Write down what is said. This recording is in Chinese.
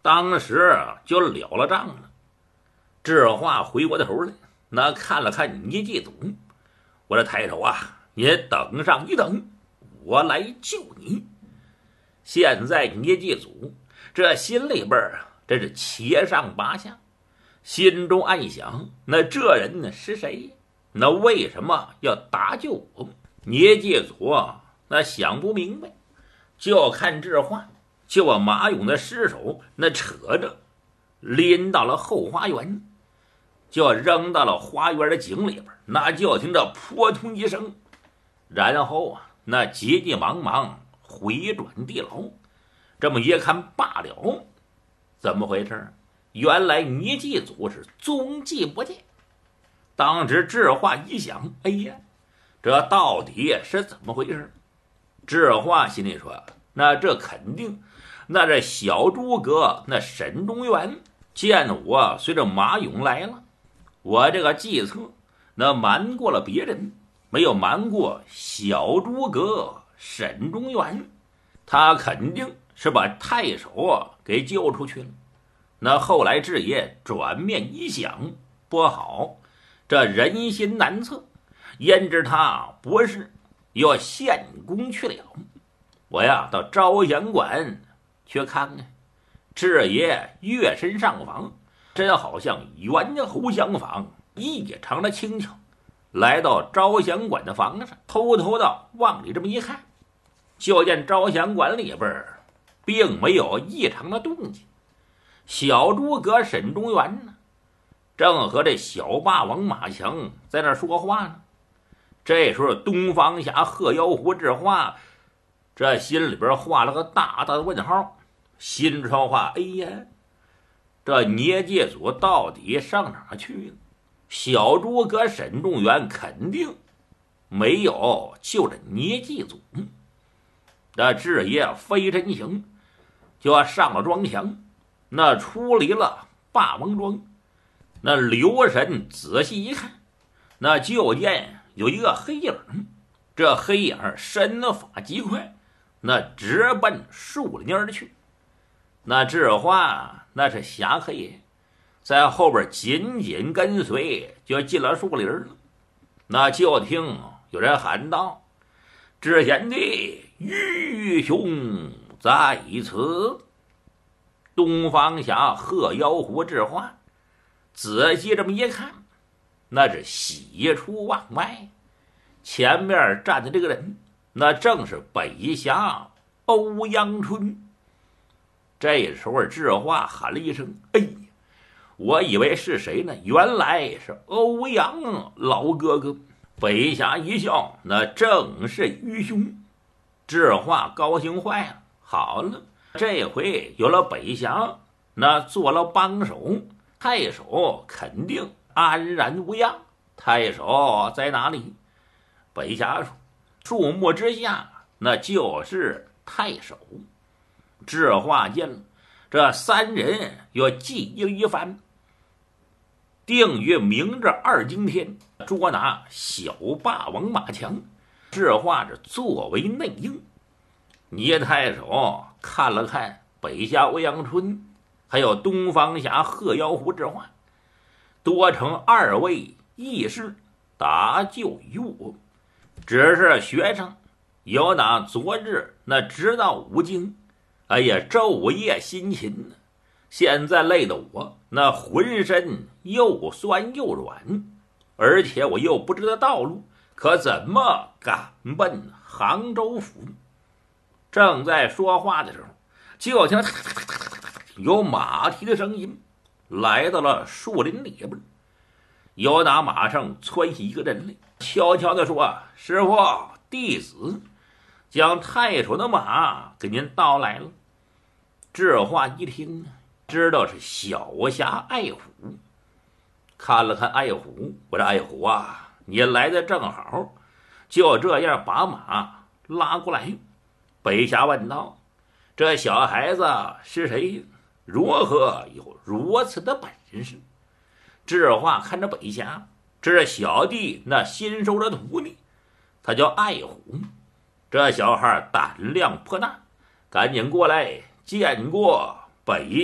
当时就了了账了。智化回过头来，那看了看聂继祖，我说太守啊，你等上一等，我来救你。现在聂继祖这心里边真是七上八下，心中暗想：那这人呢是谁？那为什么要搭救我？聂继祖那想不明白，就看智化就把马勇的尸首那扯着拎到了后花园，就扔到了花园的井里边。那就听着扑通一声，然后那急急忙忙回转地牢。这么一看罢了，怎么回事？原来聂继祖是踪迹不见。当时智化一想，哎呀，这到底是怎么回事？智化心里说，那这肯定那这小诸葛那沈中原见我随着马勇来了，我这个计策那瞒过了别人，没有瞒过小诸葛沈中原，他肯定是把太守给救出去了。那后来智爷转面一想，不好，这人心难测，焉知他不是要献功去了？我呀到招贤馆去看看。智爷跃身上房，真好像猿猴相访，异常的轻巧。来到招贤馆的房上，偷偷的往里这么一看，就见招贤馆里边并没有异常的动静。小诸葛沈中原呢，正和这小霸王马强在那说话呢。这时候东方侠鹤妖狐智化这心里边画了个大大的问号，心说话：哎呀，这聂介祖到底上哪去了？小诸葛沈中原肯定没有救着聂继祖。这智爷飞身行，就要上了庄墙，那出离了霸王庄，那留神仔细一看，那就见有一个黑影，这黑影身法极快，那直奔树林而去。那智化那是侠客也，在后边紧紧跟随，就进了树林了。那就听有人喊道：知贤弟，愚兄在此。东方侠鹤妖狐智化仔细这么一看，那是喜出望外。前面站的这个人，那正是北侠欧阳春。这时候智化喊了一声：哎呀，我以为是谁呢？原来是欧阳老哥哥。北侠一笑，那正是愚兄。智化高兴坏了，好了，这回有了北侠那做了帮手，太守肯定安然无恙。太守在哪里？北侠说：树木之下，那就是太守。智化见了，这三人又计议了一番，定于明日二更天捉拿小霸王马强。智化是作为内应。聂太守看了看北侠欧阳春，还有东方侠鹤妖狐智化，多成二位义士搭救于我，只是学生有打昨日那直到五更，哎呀，昼夜辛勤呢，现在累得我那浑身又酸又软，而且我又不知道道路，可怎么赶奔杭州府？正在说话的时候，就听有马蹄的声音来到了树林里边。有打马上窜起一个人来，悄悄地说：师傅，弟子将太守的马给您盗来了。智化一听，知道是小侠爱虎，看了看爱虎，我说爱虎啊，你来的正好，就这样把马拉过来。北侠问道：这小孩子是谁？如何有如此的本事？智化看着北侠，这是小弟那新收的徒弟，他叫爱虎。这小孩胆量颇大，赶紧过来见过北